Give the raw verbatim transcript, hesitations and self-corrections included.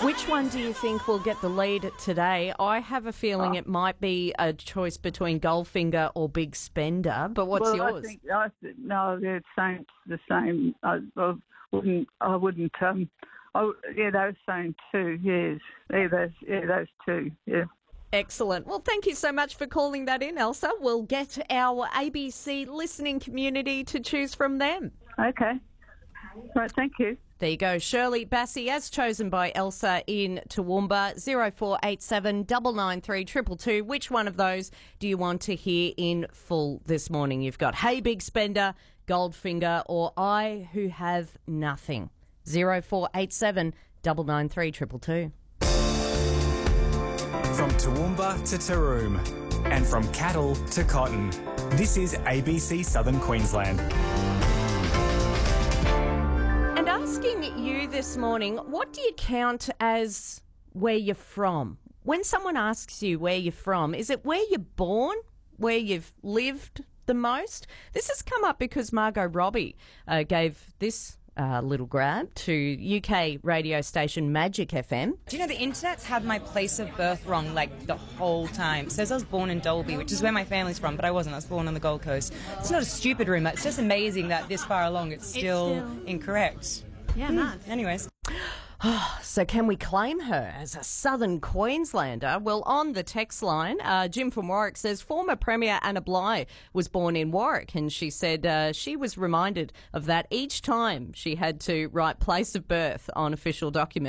Which one do you think will get the lead today? I have a feeling Oh. it might be a choice between Goldfinger or Big Spender, but what's well, yours? I think, I, th- no, they're same, the same. I, I wouldn't, I wouldn't, um, I, yeah, those same two, yes. Yeah, those, yeah, those two, yeah. Excellent. Well, thank you so much for calling that in, Elsa. We'll get our A B C listening community to choose from them. Okay. Right, thank you. There you go. Shirley Bassey, as chosen by Elsa in Toowoomba, zero four eight seven nine nine three two two two. Which one of those do you want to hear in full this morning? You've got Hey Big Spender, Goldfinger, or I Who Have Nothing. zero four eight seven nine nine three two two two. From Toowoomba to Taroom and from cattle to cotton, this is A B C Southern Queensland. And asking you this morning, what do you count as where you're from? When someone asks you where you're from, is it where you're born, where you've lived the most? This has come up because Margot Robbie uh, gave this uh, little grab to U K radio station Magic F M. Do you know the internet's had my place of birth wrong like the whole time? It says I was born in Dalby, which is where my family's from, but I wasn't. I was born on the Gold Coast. It's not a stupid rumour. It's just amazing that this far along it's still, It's still- incorrect. Yeah, mad. Anyways. So can we claim her as a Southern Queenslander? Well, on the text line, uh, Jim from Warwick says former Premier Anna Bligh was born in Warwick, and she said uh, she was reminded of that each time she had to write place of birth on official documents.